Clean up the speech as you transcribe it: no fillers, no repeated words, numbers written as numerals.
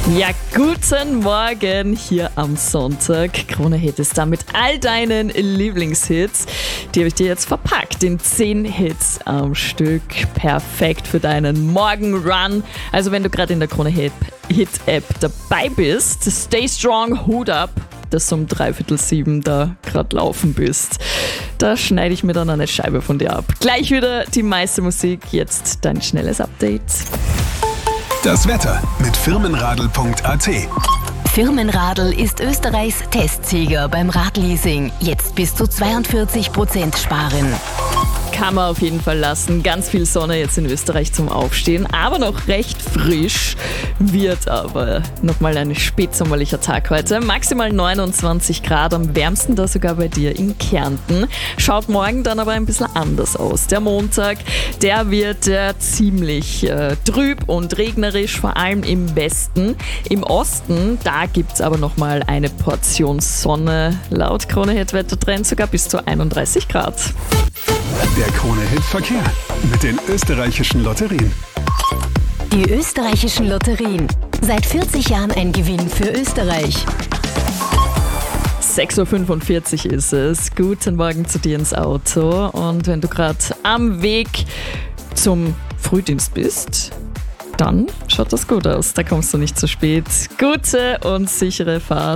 Ja, guten Morgen hier am Sonntag. Krone Hit ist da mit all deinen Lieblingshits. Die habe ich dir jetzt verpackt in 10 Hits am Stück. Perfekt für deinen Morgenrun. Also wenn du gerade in der Krone Hit App dabei bist, stay strong, Hut ab, dass du um 6:45 da gerade laufen bist. Da schneide ich mir dann eine Scheibe von dir ab. Gleich wieder die meiste Musik, jetzt dein schnelles Update. Das Wetter mit Firmenradl.at. Firmenradl ist Österreichs Testsieger beim Radleasing. Jetzt bis zu 42% sparen. Kann man auf jeden Fall lassen. Ganz viel Sonne jetzt in Österreich zum Aufstehen, aber noch recht frisch. Wird aber nochmal ein spätsommerlicher Tag heute. Maximal 29 Grad, am wärmsten da sogar bei dir in Kärnten. Schaut morgen dann aber ein bisschen anders aus. Der Montag, der wird ziemlich trüb und regnerisch, vor allem im Westen. Im Osten, da gibt es aber nochmal eine Portion Sonne. Laut Krone Hit Wettertrend sogar bis zu 31 Grad. Der Krone Hit Verkehr mit den österreichischen Lotterien. Die österreichischen Lotterien. Seit 40 Jahren ein Gewinn für Österreich. 6:45 Uhr ist es. Guten Morgen zu dir ins Auto. Und wenn du gerade am Weg zum Frühdienst bist, dann schaut das gut aus. Da kommst du nicht zu spät. Gute und sichere Fahrt.